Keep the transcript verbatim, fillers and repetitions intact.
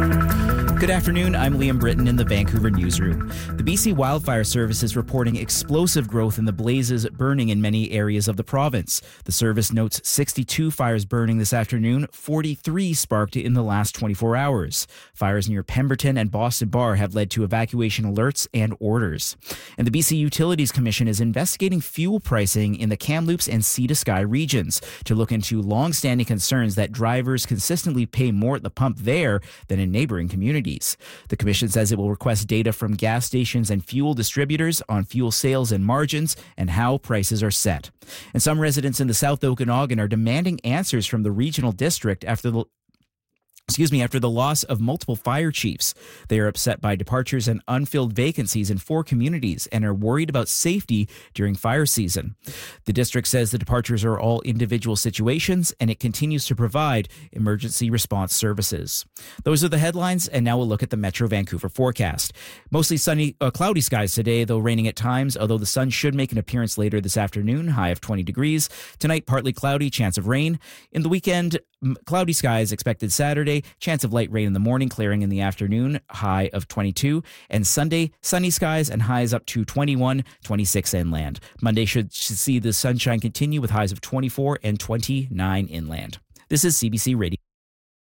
Good afternoon, I'm Liam Britton in the Vancouver newsroom. The B C Wildfire Service is reporting explosive growth in the blazes burning in many areas of the province. The service notes sixty-two fires burning this afternoon, forty-three sparked in the last twenty-four hours. Fires near Pemberton and Boston Bar have led to evacuation alerts and orders. And the B C Utilities Commission is investigating fuel pricing in the Kamloops and Sea to Sky regions to look into long-standing concerns that drivers consistently pay more at the pump there than in neighboring communities. The Commission says it will request data from gas stations and fuel distributors on fuel sales and margins and how prices are set. And some residents in the South Okanagan are demanding answers from the regional district after the Excuse me, after the loss of multiple fire chiefs. They are upset by departures and unfilled vacancies in four communities and are worried about safety during fire season. The district says the departures are all individual situations and it continues to provide emergency response services. Those are the headlines, and now we'll look at the Metro Vancouver forecast. Mostly sunny, uh, cloudy skies today, though raining at times, although the sun should make an appearance later this afternoon, high of twenty degrees. Tonight, partly cloudy, chance of rain. In the weekend, cloudy skies expected Saturday, chance of light rain in the morning, clearing in the afternoon, high of twenty-two. And Sunday, sunny skies and highs up to twenty-one, twenty-six inland. Monday should see the sunshine continue with highs of twenty-four and twenty-nine inland. This is C B C Radio.